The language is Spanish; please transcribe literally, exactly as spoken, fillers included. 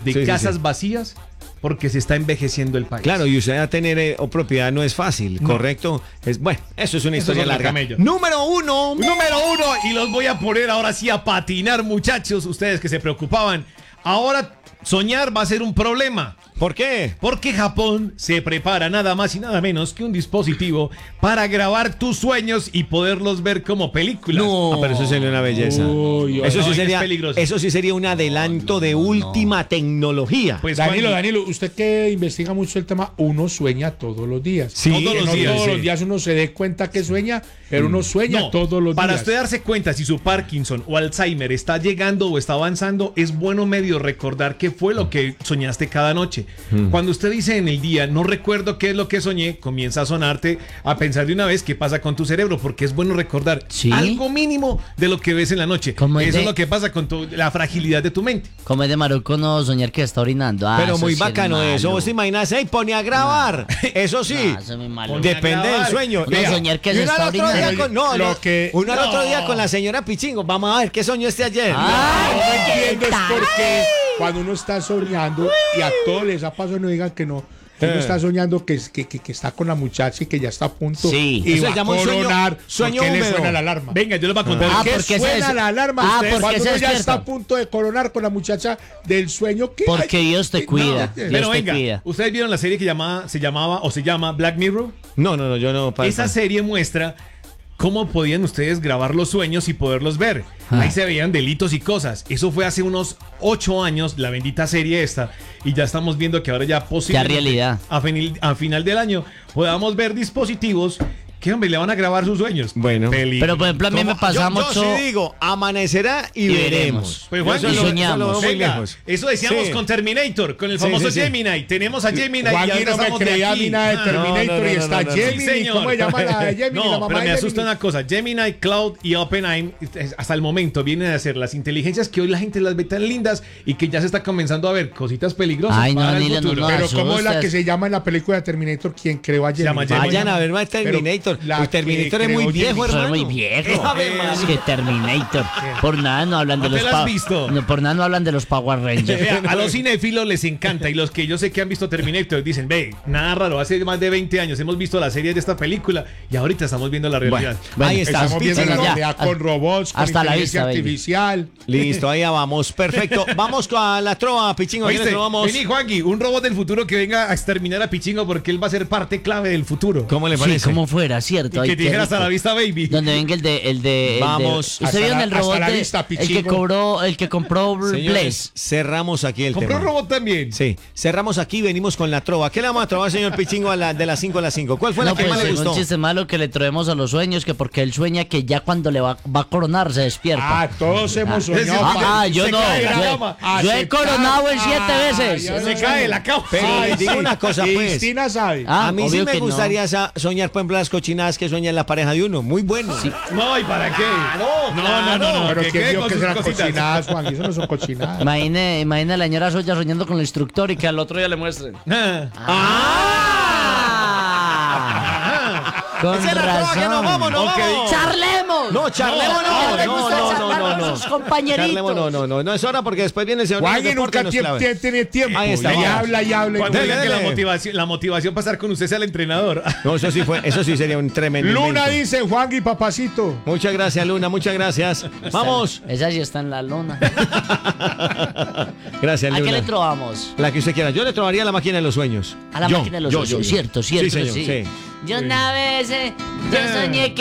de Sí, sí, casas sí. vacías porque se está envejeciendo el país. Claro, y usted a tener eh, o propiedad no es fácil, No. ¿correcto? Es, bueno, eso es una Eso historia es otro larga. camello. Número uno. Número uno, y los voy a poner ahora sí a patinar, muchachos, ustedes que se preocupaban. Ahora soñar va a ser un problema. ¿Por qué? Porque Japón se prepara nada más y nada menos que un dispositivo para grabar tus sueños y poderlos ver como películas. No, ah, pero eso sería una belleza. Uy, eso, no, sí es sería, peligroso. eso sí sería un adelanto de última tecnología. Pues Danilo, Juan, Danilo, usted que investiga mucho el tema, uno sueña todos los días. Sí, todos Que los no días, todos sí. los días uno se dé cuenta que sueña, pero uno sueña no, todos los para días. usted darse cuenta si su Parkinson o Alzheimer está llegando o está avanzando, es bueno medio recordar qué fue lo que soñaste cada noche. Cuando usted dice en el día, no recuerdo qué es lo que soñé, comienza a sonarte a pensar de una vez qué pasa con tu cerebro, porque es bueno recordar ¿Sí? algo mínimo de lo que ves en la noche. ¿Cómo es Eso de- es lo que pasa con tu- la fragilidad de tu mente. Como es de maruco no soñar que está orinando. Ah, Pero eso muy sí es bacano malo. eso. ¿Vos te imaginas? ¡Ey, pone a grabar! Eso sí. No, eso es muy malo. Pone a Depende del grabar. sueño. Uno Vea, soñar que y se uno está al otro día orinando. con- no, Lo no, que- uno al otro No. día con la señora Pichingo. Vamos a ver qué soñó este ayer. Ah. Yo no Ay, entiendo es tal. porque cuando uno está soñando y a todos les ha pasado, no digan que no. que Uno Eh. está soñando que, que, que, que está con la muchacha y que ya está a punto Sí. y Eso va se llama a un sueño- coronar. sueño ¿Por qué le húmedo. suena la alarma? Venga, yo les voy a contar. Ah, ¿Por qué porque se suena des- la alarma? Ah, Ustedes, porque cuando se uno ya despierta. está a punto de coronar con la muchacha del sueño que Porque Dios te cuida. No, Dios Pero te venga, cuida. ¿ustedes vieron la serie que llamaba, se llamaba o se llama Black Mirror? No, no, no, yo no. pa- Esa pa- serie muestra cómo podían ustedes grabar los sueños y poderlos ver. Ah. Ahí se veían delitos y cosas. Eso fue hace unos ocho años, la bendita serie esta. Y ya estamos viendo que ahora ya posiblemente realidad. A, finil- a final del año podamos ver dispositivos que, hombre, le van a grabar sus sueños. Bueno. Peli- Pero por ejemplo a mí me Como- pasa yo, mucho. yo sí digo, amanecerá y, Y veremos. veremos. Pues, Yo Juan, eso y lo- eso lo soñamos. veo muy Venga, lejos. eso decíamos Sí. con Terminator, con el Sí, famoso sí, sí. Gemini. Tenemos a Gemini y Juan ahora no me estamos de creía aquí. mina de Ah, Terminator no, no, y no, está no, no. Gemini. Sí, señor. ¿Cómo se llama la de Gemini? la No, mamá pero de me asusta Gemini? una cosa. Gemini, Cloud y OpenAI es- hasta el momento vienen a ser las inteligencias que hoy la gente las ve tan lindas y que ya se está comenzando a ver cositas peligrosas Ay, no, para el Danilo, no, futuro. no. Pero ¿cómo es la asustas. que se llama en la película de Terminator? ¿Quién creó a Se llama Gemini? Gemini. Vayan a ver más Terminator. Pero la El Terminator que es muy creó viejo, Jimmy. Eso es hermano. muy viejo. Ave María. Es que Terminator. Por nada no hablan de ¿No te los la has pa- visto? No, por nada no hablan de los Power Rangers. Vea, a los cinéfilos les encanta y los que yo sé que han visto Terminator dicen, ve, nada raro, hace más de veinte años hemos visto la serie de esta película y ahorita estamos viendo la realidad. Bueno, ahí está. Estamos viendo la Pichingo. realidad Ya, con robots, con hasta la inteligencia vista, baby. artificial. Listo, allá vamos. Perfecto. Vamos con la trova, Pichingo. ¿A quién le ¿Oíste? trovamos? Vení, Juanqui, un robot del futuro que venga a exterminar a Pichingo porque él va a ser parte clave del futuro. ¿Cómo le Sí, parece? como fuera, cierto. Y Ay, que qué dijera hasta rico. la vista, baby. Donde venga el de, el de, el de- Vamos, ¿Usted hasta vio en la- el robot hasta la de- vista, el que Pichingo. cobró, el que compró Blaze? Señores, cerramos aquí el ¿Compró tema. un robot también? Sí, cerramos aquí, venimos con la trova. ¿Qué le vamos a trobar, señor Pichingo, a la, de las cinco a las cinco? ¿Cuál fue No, la que pues más le un gustó? chiste malo que le traemos a los sueños, que porque él sueña que ya cuando le va, va a coronar se despierta. Ah, todos hemos ese- soñado. Ah, pa- ah, yo se no. cae la Yo, cama. yo he Aceptar. coronado en siete Ah, veces. ya Se no cae sé. la cama. Pero Ay, digo sí. una cosa, Y pues. Cristina sabe. Ah, A mí sí obvio me que no. gustaría sa- soñar, por ejemplo, las cochinadas que sueña la pareja de uno. Muy bueno. No, ¿y para qué? no, no, no, no. Pero que ¿quién quede dijo con que sus serán cositas. cochinadas, Juan? Eso no son cochinadas. Imagine, imagine a la señora Soya soñando con el instructor y que al otro día le muestren. Ah. ¡Ah! Con Esa es la trova que nos vamos, nos Ok. vamos. ¡Charlemos! No, charlemos No, no. le No, gusta no, charlar no, con no, sus no. compañeritos. Charlemos, no, no, no. No es hora porque después viene el señor Juan del deporte nunca y nos tiene, clava. tiene, tiene tiempo. Ahí está, Y vamos. habla y habla. y Cuando Dele, digan que la dele. motivación, la motivación para estar con usted sea el entrenador. No, eso sí fue, eso sí sería un tremendo Luna invento. dice, Juan y papacito. Muchas gracias, Luna, muchas gracias. Vamos. Esa sí está en la luna. Gracias, ¿A Luna. qué le trovamos? La que usted quiera. Yo le trobaría la máquina de los sueños. A la Yo, máquina de los yo, sueños. yo, yo. Cierto, cierto. Sí, señor, sí. sí. Yo una vez eh, yo soñé que